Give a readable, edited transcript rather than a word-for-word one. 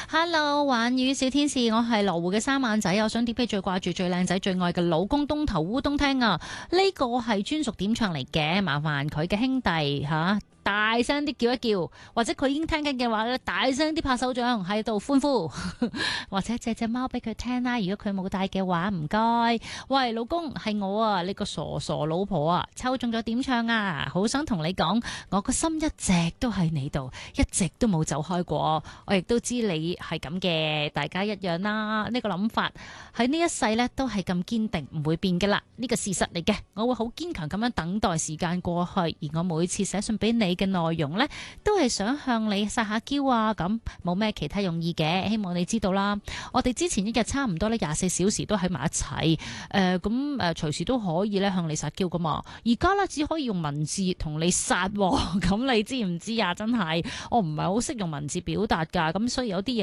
Hello，玩魚小天使，我係羅湖嘅三眼仔，我想點俾最掛住、最靚仔、最愛嘅老公東頭烏冬聽啊！呢個係專屬點唱嚟嘅，麻煩佢嘅兄弟大聲啲叫一叫，或者佢已經聽緊嘅話咧，大聲啲拍手掌喺度歡呼，或者借隻貓俾佢聽啦。如果佢冇帶嘅話，唔該。喂，老公係我啊，你個傻傻老婆啊，抽中咗點唱啊！好想同你講，我個心一直都喺你度，一直都冇走開過。我亦都知你係咁嘅，大家一樣啦。呢個諗法喺呢一世呢都係咁堅定，唔會變噶啦。呢個事實嚟嘅，我會好堅強咁樣等待時間過去。而我每次寫信俾你嘅內容呢，都係想向你撒下嬌啊，咁冇咩其他用意嘅。希望你知道啦。我哋之前一日差唔多呢24小時都喺埋一齊，隨時都可以咧向你撒嬌噶嘛。而家呢，只可以用文字同你撒，咁你知唔知啊？真係我唔係好識用文字表達噶，咁所以有啲嘢